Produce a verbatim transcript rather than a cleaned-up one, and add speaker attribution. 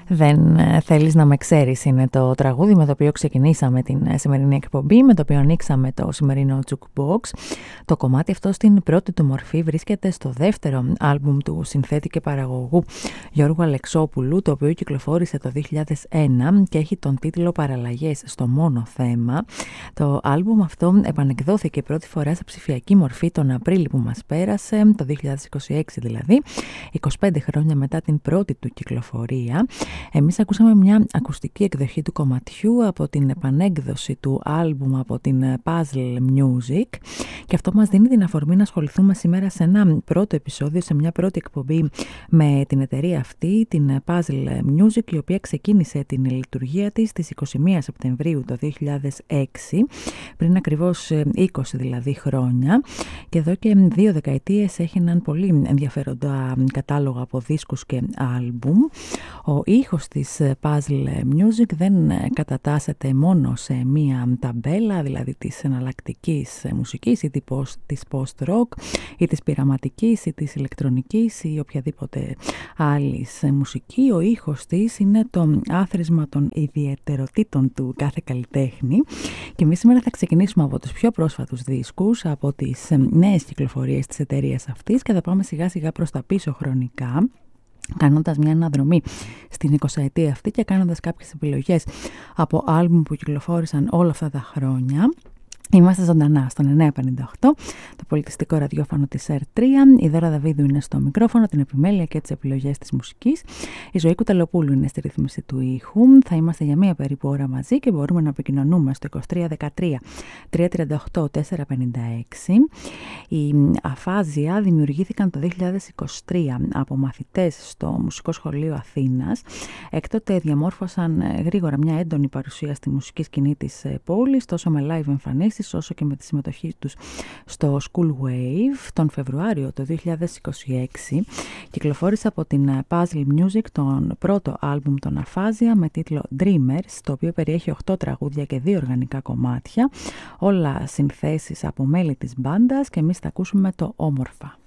Speaker 1: Δεν θέλεις να με ξέρεις είναι το τραγούδι με το οποίο ξεκινήσαμε την σημερινή εκπομπή, με το οποίο ανοίξαμε το σημερινό Jukebox. Το κομμάτι αυτό στην πρώτη του μορφή βρίσκεται στο δεύτερο άλμπουμ του συνθέτη και παραγωγού Γιώργου Αλεξόπουλου, το οποίο κυκλοφόρησε το δύο χιλιάδες ένα και έχει τον τίτλο «Παραλλαγές στο μόνο θέμα». Το άλμπουμ αυτό επανεκδόθηκε πρώτη φορά σε ψηφιακή μορφή τον Απρίλιο που μας πέρασε, το δύο χιλιάδες είκοσι έξι δηλαδή, είκοσι πέντε χρόνια μετά την πρώτη του κυκλοφορία. Εμείς ακούσαμε μια ακουστική εκδοχή του κομματιού από την επανέκδοση του άλμπουμ από την Puzzle Music και αυτό μας δίνει την αφορμή να ασχοληθούμε σήμερα σε ένα πρώτο επεισόδιο, σε μια πρώτη εκπομπή με την εταιρεία αυτή, την Puzzle Music, η οποία ξεκίνησε την λειτουργία της στις είκοσι μία Σεπτεμβρίου το δύο χιλιάδες έξι, πριν ακριβώς είκοσι δηλαδή χρόνια, και εδώ και δύο δεκαετίες έχει έναν πολύ ενδιαφέροντα κατάλογο από δίσκους και άλμπουμ. Ο ήχος της Puzzle Music δεν κατατάσσεται μόνο σε μία ταμπέλα, δηλαδή της εναλλακτικής μουσικής ή της post-rock ή της πειραματικής ή της ηλεκτρονικής ή οποιαδήποτε άλλης μουσική. Ο ήχος της είναι το άθροισμα των ιδιαιτεροτήτων του κάθε καλλιτέχνη και εμείς σήμερα θα ξεκινήσουμε από τους πιο πρόσφατους δίσκους, από τις νέες κυκλοφορίες της εταιρείας αυτής και θα πάμε σιγά σιγά προς τα πίσω χρονικά, κάνοντας μια αναδρομή στην εικοσαετία αυτή και κάνοντας κάποιες επιλογές από άλμπουμ που κυκλοφόρησαν όλα αυτά τα χρόνια. Είμαστε ζωντανά στον εννιακόσια πενήντα οκτώ, το πολιτιστικό ραδιόφωνο της ΕΡ τρία. Η Δώρα Δαβίδου είναι στο μικρόφωνο, την επιμέλεια και τις επιλογές της μουσικής. Η Ζωή Κουταλοπούλου είναι στη ρύθμιση του ήχου. Θα είμαστε για μία περίπου ώρα μαζί και μπορούμε να επικοινωνούμε στο είκοσι τρία δεκατρία τριακόσια τριάντα οκτώ τετρακόσια πενήντα έξι. Οι Αφάζια δημιουργήθηκαν το δύο χιλιάδες είκοσι τρία από μαθητές στο Μουσικό Σχολείο Αθήνας. Έκτοτε διαμόρφωσαν γρήγορα μια έντονη παρουσία στη μουσική σκηνή της πόλης, τόσο με live εμφανίσεις όσο και με τη συμμετοχή τους στο School Wave. Τον Φεβρουάριο του δύο χιλιάδες είκοσι έξι κυκλοφόρησε από την Puzzle Music τον πρώτο άλμπουμ των Αφάζια με τίτλο Dreamers, το οποίο περιέχει οκτώ τραγούδια και δύο οργανικά κομμάτια, όλα συνθέσεις από μέλη της μπάντας, και εμείς θα ακούσουμε το Όμορφα.